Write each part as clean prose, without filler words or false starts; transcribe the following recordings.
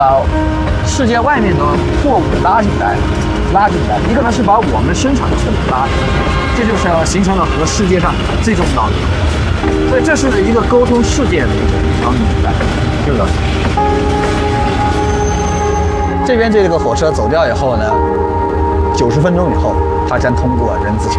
世界外面的货物拉进来，一个呢是把我们生产的成本拉进来，这就是形成了和世界上最重要的。所以这是一个沟通世界的一条命脉。是的。这边这个火车走掉以后呢，90分钟以后，它将通过人字桥。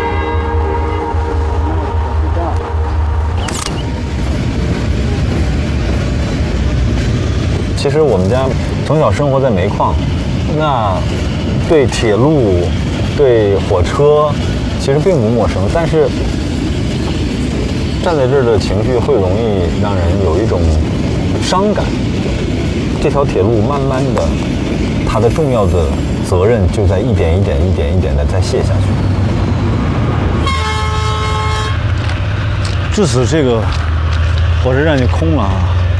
其实我们家从小生活在煤矿，那对铁路、对火车其实并不陌生，但是站在这儿的情绪会容易让人有一种伤感。这条铁路慢慢的，它的重要的责任就在一点一点的在卸下去。至此，这个火车站就空了啊。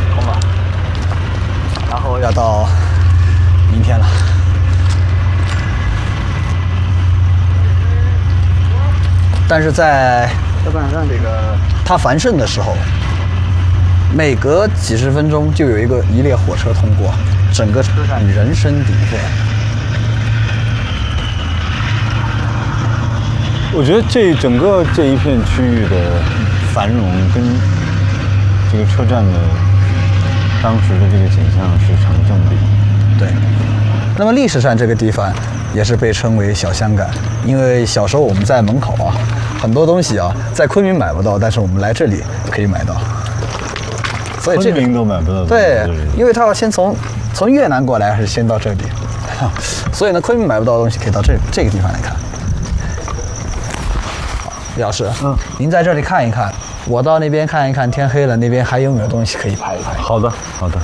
然后要到明天了。但是在这个它繁盛的时候，每隔几十分钟就有一列火车通过，整个车站人声鼎沸。 我觉得整个这一片区域的繁荣跟这个车站的当时的这个景象是成正比。 对。那么历史上这个地方也是被称为小香港，因为小时候我们在门口啊，很多东西啊在昆明买不到，但是我们来这里可以买到。所以这个昆明都买不到。 对，因为他要先从越南过来，还是先到这里，所以呢，昆明买不到的东西可以到这个地方来看。李老师，您在这里看一看，我到那边看一看，天黑了，那边还有没有东西可以拍一拍？ 好的，好的。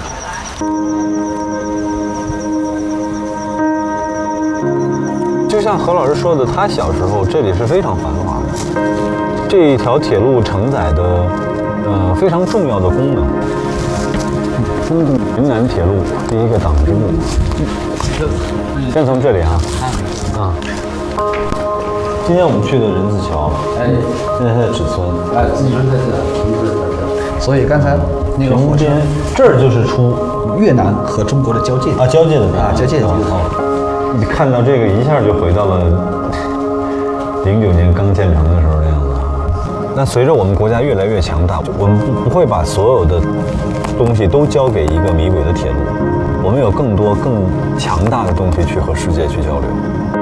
就像何老师说的，他小时候这里是非常繁华的，这一条铁路承载的非常重要的功能。中共云南铁路第一个党支部，先从这里啊。今天我们去的人字桥，现在在尺村， 自村在这，所以刚才那个火车这儿就是出越南和中国的交界啊，交界的地方， 交界的地方。 你看到这个一下就回到了09年刚建成的时候的样子。那随着我们国家越来越强大，我们不会把所有的东西都交给一个迷轨的铁路，我们有更多更强大的东西去和世界去交流。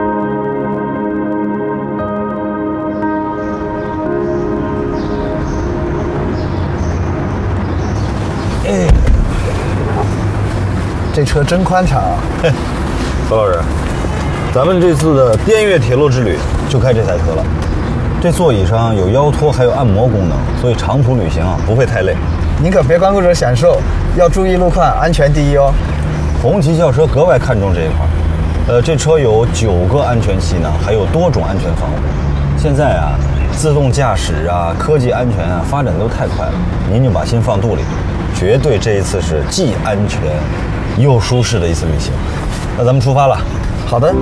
这车真宽敞啊！ 何老师，咱们这次的滇越铁路之旅就开这台车了。这座椅上有腰托，还有按摩功能，所以长途旅行啊不会太累。 您可别光顾着享受，要注意路况，安全第一哦。 红旗轿车格外看重这一块。这车有9个安全气囊，还有多种安全防护。现在啊，自动驾驶啊，科技安全啊，发展都太快了，您就把心放肚里，绝对这一次是既安全又舒适的一次旅行。那咱们出发了。 好的。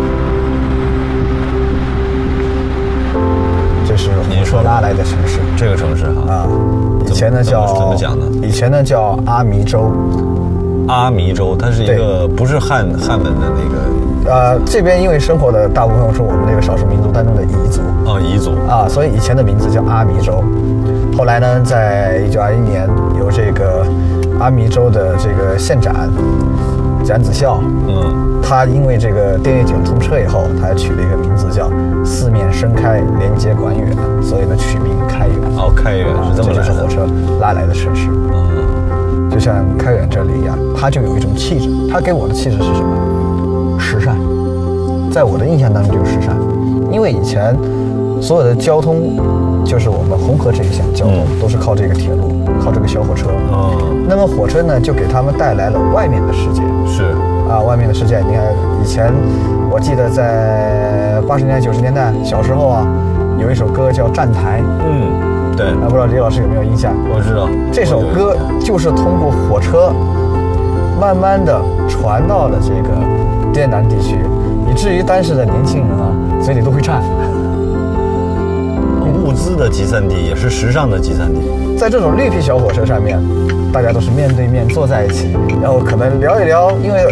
这是您说拉来的城市， 这个城市哈以前呢叫怎么讲呢？ 以前呢叫阿弥州。 阿弥州，它是一个不是汉文的那个。这边因为生活的大部分是我们那个少数民族当中的彝族。 彝族啊，所以以前的名字叫阿弥州。后来呢，在1921年由这个阿弥州的这个县长蒋子孝，他因为这个滇越铁路通车以后，他还取了一个名字叫四面伸开，连接广远，所以呢取名开远。 开远是这么来的， 这就是火车拉来的城市。就像开远这里一样，它就有一种气质。它给我的气质是什么？时尚。在我的印象当中就是时尚，因为以前所有的交通，就是我们红河这一线交通都是靠这个铁路，靠这个小火车。那么火车呢，就给他们带来了外面的世界。 是啊，外面的世界。你看，以前我记得在80年代、90年代小时候啊，有一首歌叫《站台》。 对。 不知道李老师有没有印象？ 我知道。 这首歌就是通过火车，慢慢的传到了这个滇南地区，以至于当时的年轻人啊，嘴里都会唱。 物资的集散地，也是时尚的集散地。 在这种绿皮小火车上面， 大家都是面对面坐在一起，然后可能聊一聊，因为